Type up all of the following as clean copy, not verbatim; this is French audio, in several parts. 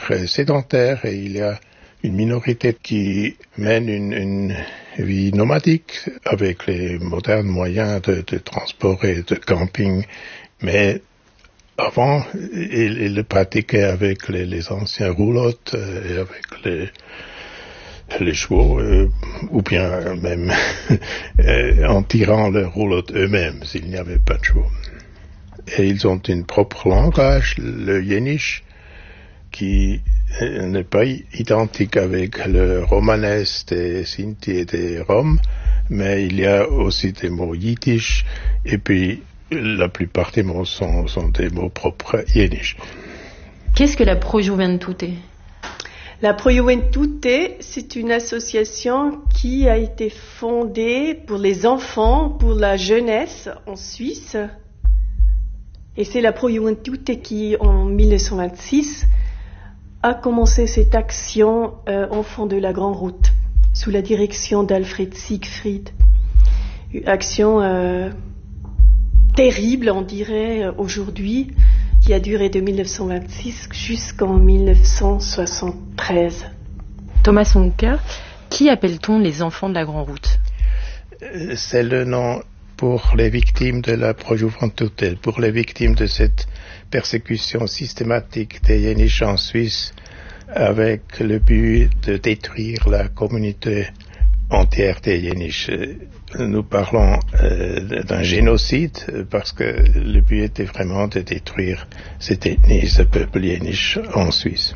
sédentaire et il y a une minorité qui mène une vie nomadique avec les modernes moyens de transport et de camping. Mais avant, ils le pratiquaient avec les anciens roulottes et avec les chevaux, ou bien même en tirant les roulottes eux-mêmes s'il n'y avait pas de chevaux. Et ils ont un propre langage, le yéniche, qui n'est pas identique avec le romanesque des Sinti et des Roms, mais il y a aussi des mots yiddish, et puis la plupart des mots sont des mots propres yéniches. Qu'est-ce que la Pro Juventute ? La Pro Juventute, c'est une association qui a été fondée pour les enfants, pour la jeunesse en Suisse. Et c'est la Pro Juventute qui, en 1926, a commencé cette action enfant de la Grande Route, sous la direction d'Alfred Siegfried. Une action terrible, on dirait, aujourd'hui, qui a duré de 1926 jusqu'en 1973. Thomas Soncker, qui appelle-t-on les enfants de la Grande Route ? C'est le nom pour les victimes de la Pro Juventute, pour les victimes de cette persécution systématique des Yéniches en Suisse, avec le but de détruire la communauté entière des Yéniches. Nous parlons d'un génocide parce que le but était vraiment de détruire cette ethnie, ce peuple yéniche en Suisse.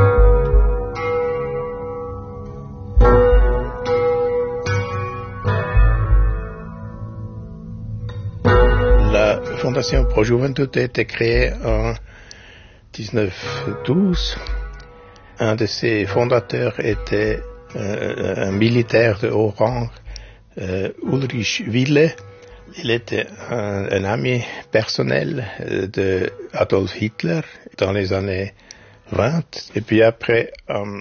La Fondation Pro Juventute a été créée en 1912. Un de ses fondateurs était un militaire de haut rang, Ulrich Wille. Il était un ami personnel de Adolf Hitler dans les années 20. Et puis après, en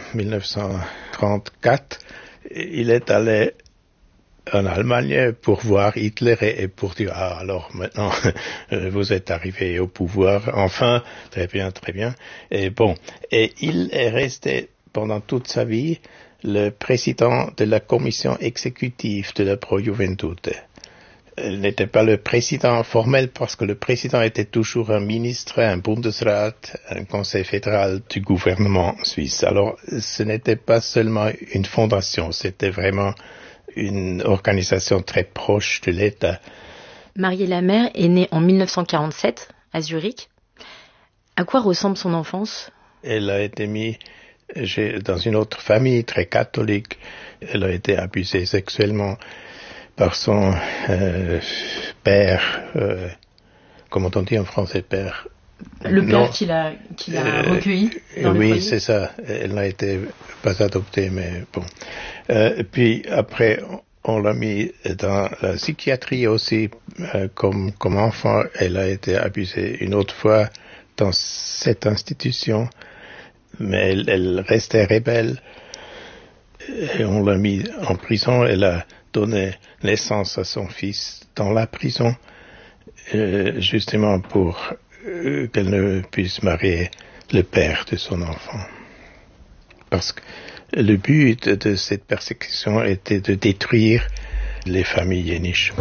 1934, il est allé en Allemagne pour voir Hitler et pour dire alors maintenant vous êtes arrivé au pouvoir, enfin, très bien. Et il est resté pendant toute sa vie le président de la commission exécutive de la Pro Juventute. Il n'était pas le président formel parce que le président était toujours un ministre, un Bundesrat, un conseil fédéral du gouvernement suisse. Alors ce n'était pas seulement une fondation, c'était vraiment une organisation très proche de l'État. Marielle Lamère est née en 1947 à Zurich. À quoi ressemble son enfance ? Elle a été mise dans une autre famille très catholique. Elle a été abusée sexuellement par son père. Comment on dit en français, père ? Le père qui l'a recueilli dans le foyer. Oui, c'est ça. Elle n'a été pas adoptée, mais bon. Puis après, on l'a mis dans la psychiatrie aussi comme enfant. Elle a été abusée une autre fois dans cette institution, mais elle restait rebelle. Et on l'a mis en prison. Elle a donné naissance à son fils dans la prison, justement pour qu'elle ne puisse marier le père de son enfant. Parce que le but de cette persécution était de détruire les familles yéniches.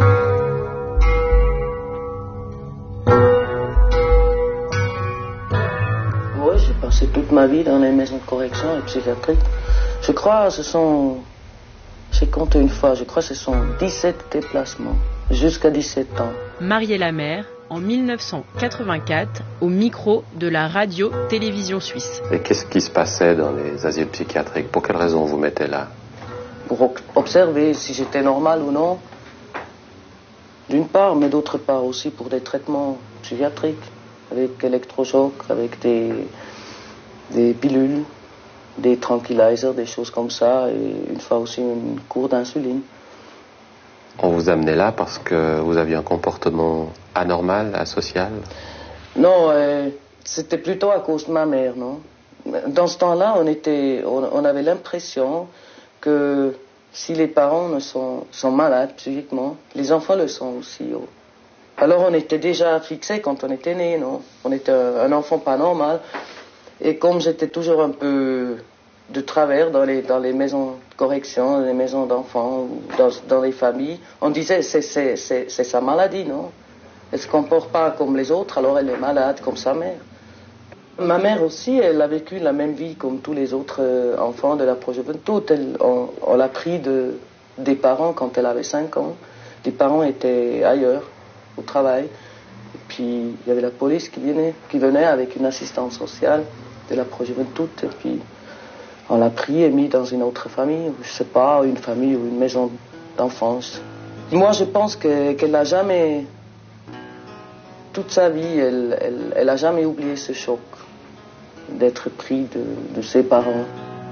Oui, j'ai passé toute ma vie dans les maisons de correction et psychiatriques. Je crois j'ai compté une fois, je crois que ce sont 17 déplacements, jusqu'à 17 ans. Marielle Lamère, en 1984, au micro de la radio-télévision suisse. Et qu'est-ce qui se passait dans les asiles psychiatriques ? Pour quelle raison vous mettez là ? Pour observer si j'étais normal ou non, d'une part, mais d'autre part aussi pour des traitements psychiatriques, avec électrochocs, avec des pilules, des tranquilizers, des choses comme ça, et une fois aussi une cour d'insuline. On vous amenait là parce que vous aviez un comportement anormal, asocial ? Non, c'était plutôt à cause de ma mère, non ? Dans ce temps-là, on avait l'impression que si les parents sont malades psychiquement, les enfants le sont aussi. Oh. Alors on était déjà fixé quand on était né, non ? On était un enfant pas normal. Et comme j'étais toujours un peu de travers dans les maisons de correction, dans les maisons d'enfants, ou dans les familles, on disait c'est sa maladie, non? Elle ne se comporte pas comme les autres, alors elle est malade comme sa mère. Ma mère aussi, elle a vécu la même vie comme tous les autres enfants de la Pro-Juventud. On l'a pris des parents quand elle avait 5 ans. Les parents étaient ailleurs, au travail. Et puis, il y avait la police qui venait avec une assistante sociale de la Pro-Juventud. Et puis, on l'a pris et mis dans une autre famille, je ne sais pas, une famille ou une maison d'enfance. Moi, je pense qu'elle n'a jamais, toute sa vie, elle n'a jamais oublié ce choc d'être pris de ses parents.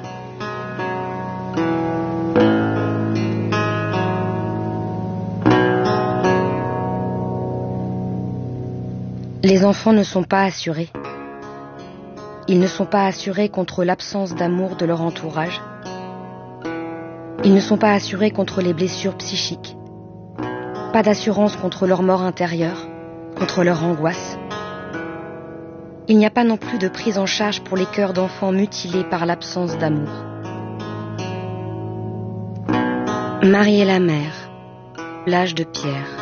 Les enfants ne sont pas assurés. Ils ne sont pas assurés contre l'absence d'amour de leur entourage. Ils ne sont pas assurés contre les blessures psychiques. Pas d'assurance contre leur mort intérieure, contre leur angoisse. Il n'y a pas non plus de prise en charge pour les cœurs d'enfants mutilés par l'absence d'amour. Marie et la mère, l'âge de pierre.